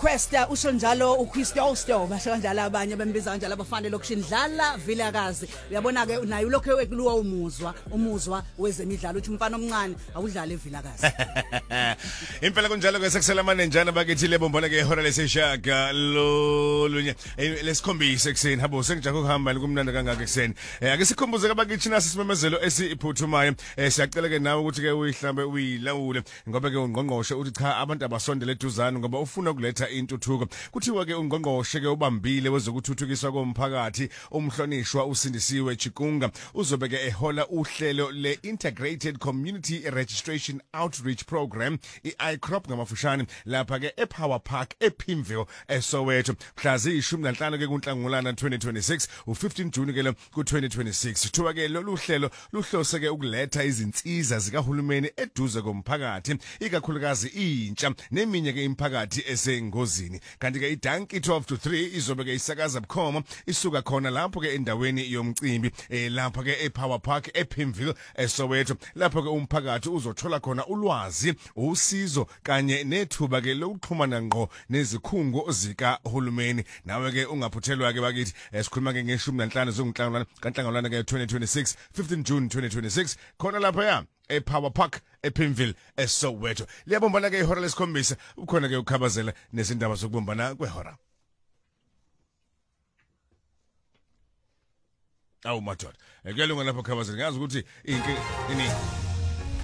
request usho njalo uChristo basho kanjalo abanye bembiza kanjalo abafana lokushini dlala vilakazi uyabona ke nayo lokho ekuluwa umuzwa wezemidlalo uthi umfana omncane awudlale evilakazi impela kunjalo ke sekusela manenjana bakithi lebombona ke ihora lesishaka lolunye lesikhombisa ekseni habo sengijaha ukuhamba kumnandi kangaka ekseni ake sikhumbuze ke bakithi nasi simemezelo esiphuthumayo siyacela ke nawe ukuthi ke uyihlambe uyilawule ngoba ke ungqongqoshe uthi cha abantu abasondele eduzane ngoba ufuna ukuletha intuthuko kuthiwa ke ungqongqoshe ke ubambile wezokuthuthukiswa komphakathi umhlonishwa usindisiwe Chikunga uzobe ke ehola uhlelo le Integrated Community Registration Outreach Program iCrop ngamafushane lapha ke ePower Park ePimville eSoweto mhla zi-15 ke kuNhlangulana 2026 u15 June ke ku2026 kuthiwa ke lolu hlelo luhlose ke ukuletha izinsiza zikahulumeni eduze komphakathi ikakhulukazi intsha neminye ke imphakathi esengozini kanti ke idanki 12 to 3 izobe ke isakaza bukhoma isuka khona lapho ke endaweni yomcimbi lapha ke ePower Park ePimville eSoweto lapho ke umphakathi uzothola khona ulwazi usizo kanye nethuba ke lokuxhumana ngqo nezikhungo zikahulumeni nawe ke ungaphuthelwa ke bakithi sikhuluma ke nge15 zonhlangulana ke 2026 15 June 2026 khona lapha ya ePower Park ePimville eSoweto liyabombana ke ihora lesikhombisa ukhona ke ukhabazela nesindaba sokubombana kwehora awu madoda ekelunga lapho khabazela ngazi ukuthi inke ini